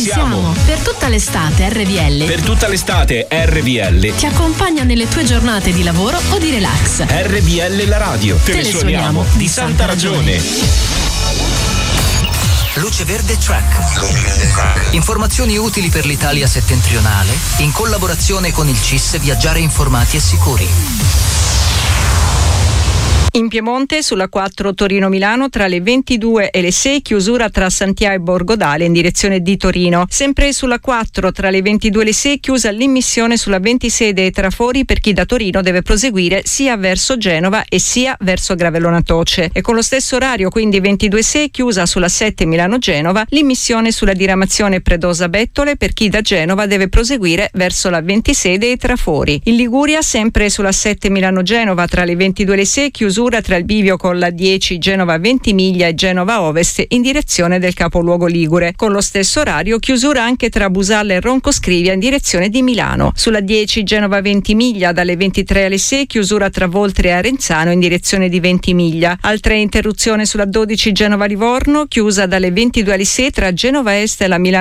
siamo. Per tutta l'estate RVL. Per tutta l'estate RVL Ti accompagna nelle tue giornate di lavoro o di relax. RVL la radio. Te ne suoniamo di santa ragione. Luce Verde Track. Informazioni utili per l'Italia settentrionale in collaborazione con il CIS Viaggiare Informati e Sicuri. In Piemonte sulla 4 Torino-Milano tra le 22 e le 6 chiusura tra Santià e Borgodale in direzione di Torino. Sempre sulla 4 tra le 22 e le 6 chiusa l'immissione sulla 26 dei Trafori per chi da Torino deve proseguire sia verso Genova e sia verso Gravellona Toce. E con lo stesso orario, quindi 22/6, chiusa sulla 7 Milano-Genova l'immissione sulla diramazione Predosa-Bettole per chi da Genova deve proseguire verso la 26 dei Trafori. In Liguria sempre sulla 7 Milano-Genova tra le 22 e le 6 chiusura tra il bivio con la 10 Genova-Ventimiglia e Genova Ovest in direzione del capoluogo ligure. Con lo stesso orario chiusura anche tra Busalla e Roncoscrivia in direzione di Milano. Sulla 10 Genova-Ventimiglia dalle 23 alle 6 chiusura tra Voltri e Arenzano in direzione di Ventimiglia. Altra interruzione sulla 12 Genova-Livorno chiusa dalle 22 alle 6 tra Genova Est e la Milano